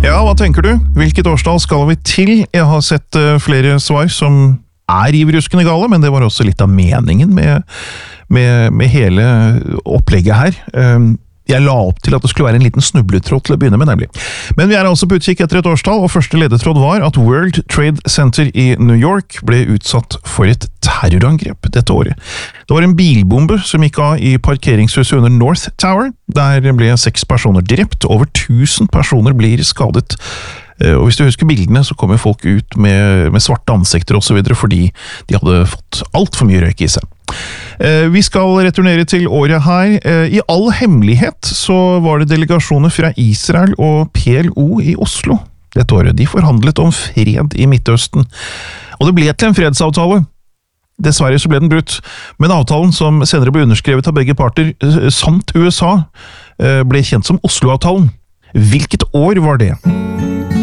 Ja, hva tenker du? Hvilket årstall skal vi til? Jeg har sett flere svar som rivruskende gale, men det var også litt av meningen med hele opplegget her. Jeg la opp til at det skulle være en liten snubletråd til å begynne med, nemlig. Men vi altså på utkikk etter et årstall, og første ledetråd var at World Trade Center i New York ble utsatt for et terrorangrep dette året. Det var en bilbombe som gikk av i parkeringshuset under North Tower. Der ble 6 personer drept, over 1000 personer blir skadet. Og hvis du husker bildene, så kommer folk ut med svarte ansikter og så videre, fordi de hadde fått alt for mye røyk i seg. Vi skal returnere til året her. I all hemmelighet så var det delegasjoner fra Israel og PLO i Oslo dette året. De forhandlet om fred i Midtøsten, og det ble til en fredsavtale. Dessverre så ble den brutt, men avtalen som senere ble underskrevet av begge parter, samt USA, ble kjent som Oslo-avtalen. Hvilket år var det?